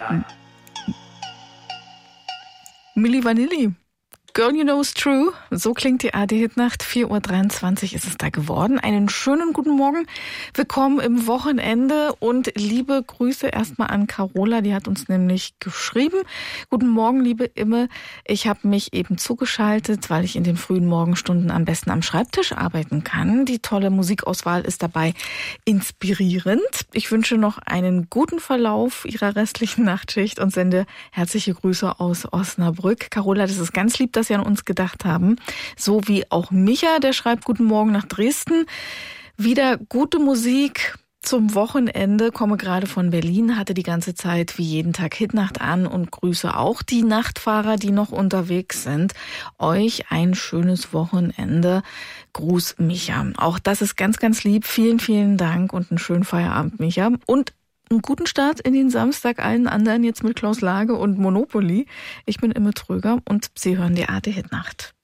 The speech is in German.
Milli Vanilli. Girl, you know it's true. So klingt die ARD-Hitnacht. 4:23 Uhr ist es da geworden. Einen schönen guten Morgen. Willkommen im Wochenende und liebe Grüße erstmal an Carola. Die hat uns nämlich geschrieben. Guten Morgen, liebe Imme. Ich habe mich eben zugeschaltet, weil ich in den frühen Morgenstunden am besten am Schreibtisch arbeiten kann. Die tolle Musikauswahl ist dabei inspirierend. Ich wünsche noch einen guten Verlauf Ihrer restlichen Nachtschicht und sende herzliche Grüße aus Osnabrück. Carola, das ist ganz lieb, dass Sie an uns gedacht haben. So wie auch Micha, der schreibt Guten Morgen nach Dresden. Wieder gute Musik zum Wochenende. Komme gerade von Berlin, hatte die ganze Zeit wie jeden Tag Hitnacht an und grüße auch die Nachtfahrer, die noch unterwegs sind. Euch ein schönes Wochenende. Gruß Micha. Auch das ist ganz, ganz lieb. Vielen, vielen Dank und einen schönen Feierabend, Micha. Und einen guten Start in den Samstag allen anderen jetzt mit Klaus Lage und Monopoly. Ich bin Imme Tröger und Sie hören die ARD-Hitnacht.